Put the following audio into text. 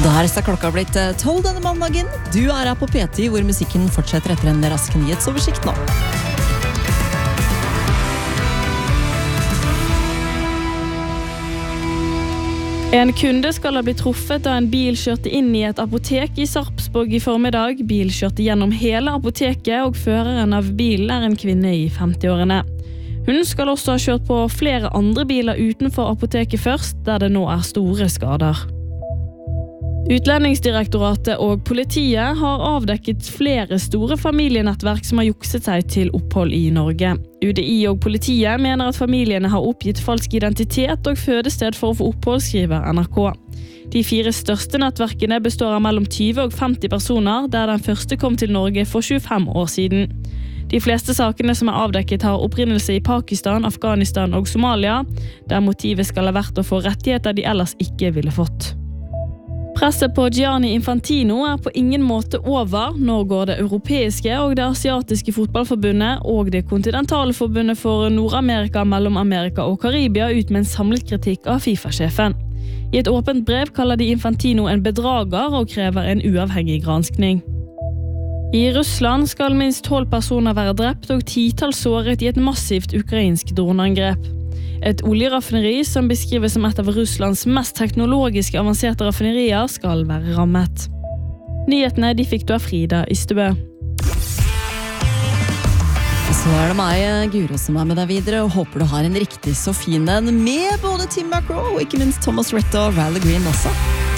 Der er klokka blitt 12 denne mandagen. Du er her på P10, hvor musikken fortsetter etter en rask nyhetsoversikt nå. En kunde skal ha blitt truffet da en bil kjørte inn i et apotek i Sarpsborg i formiddag. Bil kjørte gjennom hele apoteket, og føreren av bilen er en kvinne i 50-årene. Hun skal også ha kjørt på flere andre biler utenfor apoteket først, der det nå er store skader. Utlendingsdirektoratet og politiet har avdekket flere store familienettverk som har jukset seg til opphold i Norge. UDI og politiet mener at familiene har oppgitt falsk identitet og fødested for å få opphold, skriver NRK. De 4 største nettverkene består av mellom 20 og 50 personer, der den første kom til Norge for 25 år siden. De fleste sakene som er avdekket har opprinnelse i Pakistan, Afghanistan og Somalia, der motivet skal ha vært å få rettigheter de ellers ikke ville fått. Presset på Gianni Infantino er på ingen måte over. Nå går det europeiske og det asiatiske fotballforbundet og det kontinentale forbundet for Nord-Amerika, Mellom-Amerika og Karibia ut med en samlet kritikk av FIFA-sjefen. I et åpent brev kaller de Infantino en bedrager og krever en uavhengig granskning. I Russland skal minst 12 personer være drept og 10-tall såret i et massivt ukrainsk droneangrep. Et oljeraffineri som beskrives som et av Russlands mest teknologisk avanserte raffinerier skal være rammet. Nyhetene de fikk du av Frida Ystebø. Så er det meg, Guro, som er med deg videre, og håper du har en riktig så fin en med både Tim McGraw og ikke minst Thomas Rhett og Riley Green også.